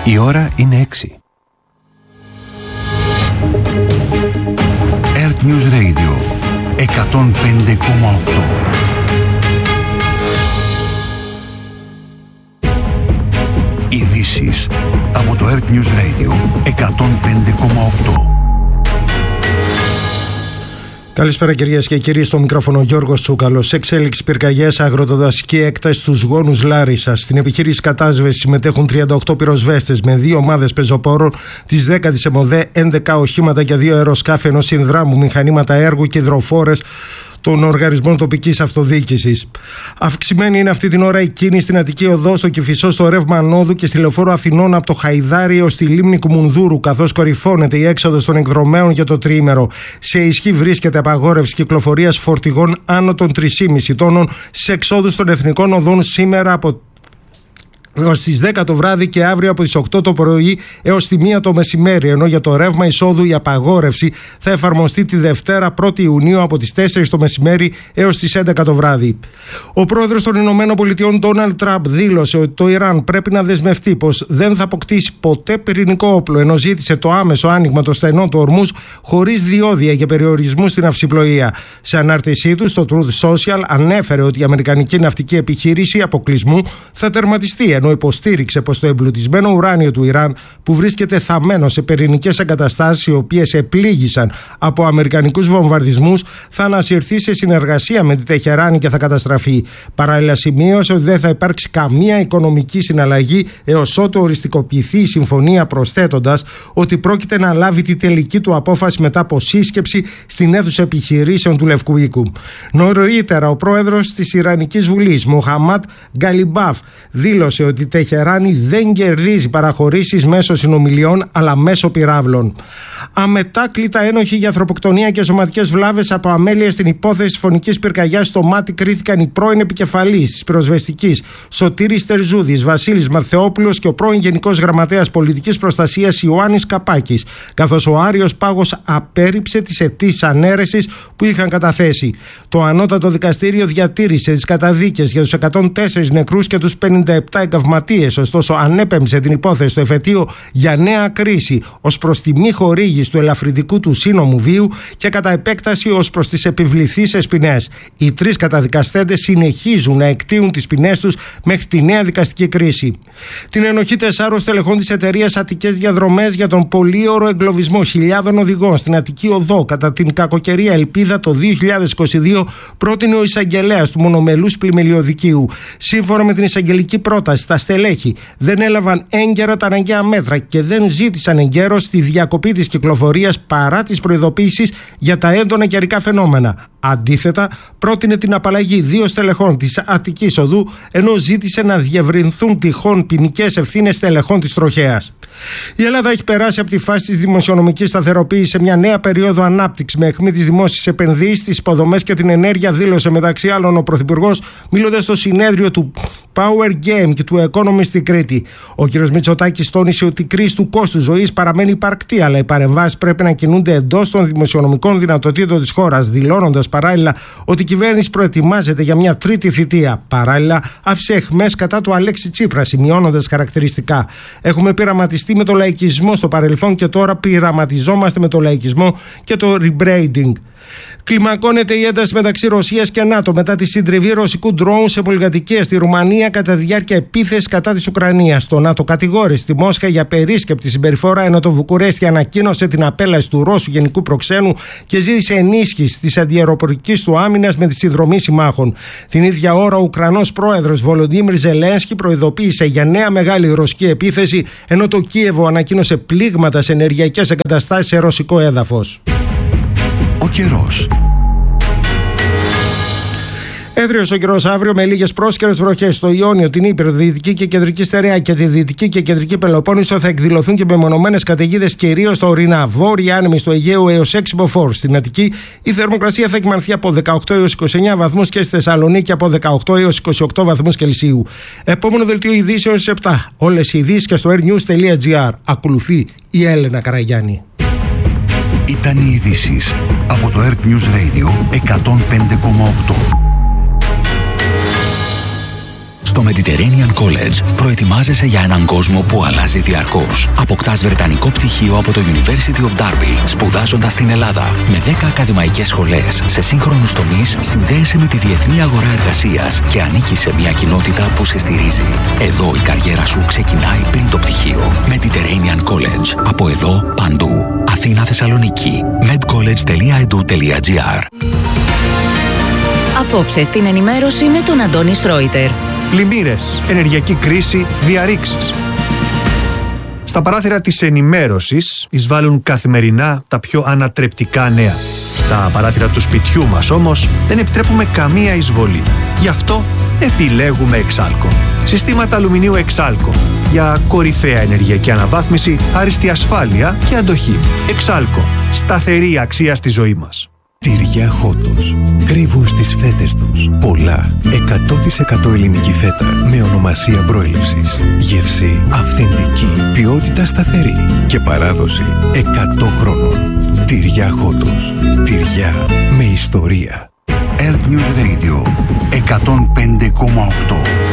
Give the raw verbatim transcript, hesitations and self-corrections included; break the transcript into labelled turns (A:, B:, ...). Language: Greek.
A: Η ώρα είναι έξι. Earth News Radio εκατόν πέντε κόμμα οκτώ. Ειδήσεις από το Earth News Radio εκατόν πέντε κόμμα οκτώ.
B: Καλησπέρα κυρίες και κύριοι, στο μικρόφωνο Γιώργος Τσούκαλος. Σε εξέλιξη πυρκαγιές, αγροτοδασική έκταση στους γόνους Λάρισσας. Στην επιχείρηση κατάσβεσης συμμετέχουν τριάντα οκτώ πυροσβέστες με δύο ομάδες πεζοπόρων της δέκατης ΕΜΟΔΕ, έντεκα οχήματα και δύο αεροσκάφη ενός συνδράμου, μηχανήματα έργου και υδροφόρες των οργανισμών τοπικής αυτοδιοίκησης. Αυξημένη είναι αυτή την ώρα η κίνηση στην Αττική Οδό, στο Κηφισό, στο ρεύμα Νόδου και στη Λεωφόρο Αθηνών από το Χαϊδάρι έως τη λίμνη Κουμουνδούρου, καθώς κορυφώνεται η έξοδος των εκδρομέων για το τρίμερο. Σε ισχύ βρίσκεται απαγόρευση κυκλοφορίας φορτηγών άνω των τρία κόμμα πέντε τόνων σε εξόδους των εθνικών οδών σήμερα από έως τις δέκα το βράδυ και αύριο από τις οκτώ το πρωί έως τη μία το μεσημέρι, ενώ για το ρεύμα εισόδου η απαγόρευση θα εφαρμοστεί τη Δευτέρα πρώτη Ιουνίου από τις τέσσερις το μεσημέρι έως τις έντεκα το βράδυ. Ο πρόεδρος των Ηνωμένων Πολιτειών Ντόναλντ Τραμπ δήλωσε ότι το Ιράν πρέπει να δεσμευτεί πως δεν θα αποκτήσει ποτέ πυρηνικό όπλο, ενώ ζήτησε το άμεσο άνοιγμα των στενών του Ορμούζ χωρίς διόδια και περιορισμού στην αυσιπλοεία. Σε ανάρτησή του στο Truth Social ανέφερε ότι η αμερικανική ναυτική επιχείρηση αποκλεισμού θα τερματιστεί, ενώ υποστήριξε πως το εμπλουτισμένο ουράνιο του Ιράν, που βρίσκεται θαμμένο σε πυρηνικές εγκαταστάσεις οι οποίες επλήγησαν από αμερικανικούς βομβαρδισμούς, θα ανασυρθεί σε συνεργασία με τη Τεχεράνη και θα καταστραφεί. Παράλληλα, σημείωσε ότι δεν θα υπάρξει καμία οικονομική συναλλαγή έως ότου οριστικοποιηθεί η συμφωνία, προσθέτοντας ότι πρόκειται να λάβει τη τελική του απόφαση μετά από σύσκεψη στην αίθουσα επιχειρήσεων του Λευκού Οίκου. Νωρίτερα, ο πρόεδρος της Ιρανικής Βουλής, Μοχαμάντ Γκαλιμπάφ, δήλωσε ότι η Τεχεράνη δεν κερδίζει παραχωρήσεις μέσω συνομιλιών αλλά μέσω πυράβλων. Αμετάκλητα ένοχοι για ανθρωποκτονία και σωματικές βλάβες από αμέλεια στην υπόθεση της φωνικής πυρκαγιάς στο Μάτι κρίθηκαν οι πρώην επικεφαλής της πυροσβεστικής Σωτήρης Τερζούδης, Βασίλης Μαθεόπουλος και ο πρώην Γενικός Γραμματέας Πολιτικής Προστασίας Ιωάννης Καπάκης, καθώς ο Άριος Πάγος απέρριψε τις αιτήσεις ανέρεσης που είχαν καταθέσει. Το ανώτατο δικαστήριο διατήρησε τις καταδίκες για τους εκατόν τέσσερα νεκρούς και τους πενήντα επτά εγκαυματίες, ωστόσο ανέπεμψε την υπόθεση στο εφετείο για νέα κρίση ως προς τη μη χορήγηση του ελαφρυντικού του σύνομου βίου και κατά επέκταση ως προς τις επιβληθείς ποινές. Οι τρεις καταδικαστέντες συνεχίζουν να εκτείουν τις ποινές τους μέχρι τη νέα δικαστική κρίση. Την ενοχή τεσσάρων στελεχών της εταιρείας Αττικές Διαδρομές για τον πολύωρο εγκλωβισμό χιλιάδων οδηγών στην Αττική Οδό κατά την κακοκαιρία Ελπίδα το δύο χιλιάδες είκοσι δύο πρότεινε ο εισαγγελέας του μονομελούς πλημελιωδικίου. Σύμφωνα με την εισαγγελική πρόταση, τα στελέχη δεν έλαβαν έγκαιρα τα αναγκαία μέτρα και δεν ζήτησαν εγκαίρως τη διακοπή της κυκλοφορίας παρά τις προειδοποίησεις για τα έντονα καιρικά φαινόμενα. Αντίθετα, πρότεινε την απαλλαγή δύο στελεχών της Αττικής Οδού, ενώ ζήτησε να διευρυνθούν τυχόν ποινικές ευθύνες στελεχών της τροχέας. Η Ελλάδα έχει περάσει από τη φάση της δημοσιονομικής σταθεροποίησης σε μια νέα περίοδο ανάπτυξης με αιχμή τις δημόσιες επενδύσεις, τις υποδομές και την ενέργεια, δήλωσε μεταξύ άλλων ο Πρωθυπουργός, μιλώντας στο συνέδριο του Power Game και του Economist στην Κρήτη. Ο κ. Μητσοτάκης τόνισε ότι η κρίση του κόστου ζωής παραμένει υπαρκτή, αλλά οι παρεμβάσεις πρέπει να κινούνται εντός των δημοσιονομικών δυνατοτήτων της χώρας, δηλώνοντας παράλληλα ότι η κυβέρνηση προετοιμάζεται για μια τρίτη θητεία. Παράλληλα, άφησε αιχμές κατά του Αλέξη Τσίπρα, σημειώνοντας χαρακτηριστικά: έχουμε πειραματιστεί με το λαϊκισμό στο παρελθόν και τώρα πειραματιζόμαστε με το λαϊκισμό και το rebranding. Κλιμακώνεται η ένταση μεταξύ Ρωσίας και ΝΑΤΟ μετά τη συντριβή ρωσικού ντρόουν σε πολυκατοικίες στη Ρουμανία κατά τη διάρκεια επίθεσης κατά της Ουκρανίας. Το ΝΑΤΟ κατηγόρησε τη Μόσχα για περίσκεπτη συμπεριφορά, ενώ το Βουκουρέστι ανακοίνωσε την απέλαση του Ρώσου Γενικού Προξένου και ζήτησε ενίσχυση της αντιαεροπορικής του άμυνας με τη συνδρομή συμμάχων. Την ίδια ώρα, ο Ουκρανός πρόεδρος Βολοντίμιρ Ζελένσκι προειδοποίησε για νέα μεγάλη ρωσική επίθεση, ενώ το Κίεβο ανακοίνωσε πλήγματα σε ενεργειακές εγκαταστάσεις σε ρωσικό έδαφος.
A: Ο καιρός.
B: Έθριος ο καιρός αύριο με λίγες πρόσκαιρες βροχές στο Ιόνιο, την Ήπειρο, τη Δυτική και Κεντρική Στερεά και τη Δυτική και Κεντρική Πελοπόννησο θα εκδηλωθούν και μεμονωμένες καταιγίδες κυρίως στα ορεινά. Βόρεια άνεμοι στο Αιγαίο έως έξι μποφόρ. Στην Αττική η θερμοκρασία θα κυμανθεί από δεκαοκτώ έως είκοσι εννέα βαθμούς και στη Θεσσαλονίκη από δεκαοκτώ έως είκοσι οκτώ βαθμούς Κελσίου. Επόμενο δελτίο ειδήσεων στις επτά. Όλες οι ειδήσεις και στο airnews.gr. Ακολουθεί η Έλενα Καραγιάννη.
A: Ήταν οι ειδήσεις από το Earth News Radio εκατόν πέντε κόμμα οκτώ. Στο Mediterranean College προετοιμάζεσαι για έναν κόσμο που αλλάζει διαρκώς. Αποκτάς βρετανικό πτυχίο από το University of Derby, σπουδάζοντας στην Ελλάδα. Με δέκα ακαδημαϊκές σχολές σε σύγχρονους τομείς, συνδέεσαι με τη διεθνή αγορά εργασίας και ανήκεις σε μια κοινότητα που σε στηρίζει. Εδώ η καριέρα σου ξεκινάει πριν το πτυχίο. Mediterranean College. Από εδώ, παντού. Αθήνα, Θεσσαλονίκη. medcollege τελεία e d u τελεία g r.
C: Απόψε στην ενημέρωση με τον Αντώνη Σρόιτερ.
D: Πλημμύρες, ενεργειακή κρίση, διαρρήξεις. Στα παράθυρα της ενημέρωσης εισβάλλουν καθημερινά τα πιο ανατρεπτικά νέα. Στα παράθυρα του σπιτιού μας όμως δεν επιτρέπουμε καμία εισβολή. Γι' αυτό επιλέγουμε Εξάλκο. Συστήματα αλουμινίου Εξάλκο. Για κορυφαία ενεργειακή αναβάθμιση, άριστη ασφάλεια και αντοχή. Εξάλκο. Σταθερή αξία στη ζωή μας.
E: Τυριά Χότος. Κρύβουν στις φέτες τους πολλά. εκατό τοις εκατό ελληνική φέτα με ονομασία προέλευσης. Γεύση αυθεντική. Ποιότητα σταθερή. Και παράδοση εκατό χρόνων. Τυριά Χότος. Τυριά με ιστορία.
A: Earth News Radio εκατόν πέντε κόμμα οκτώ.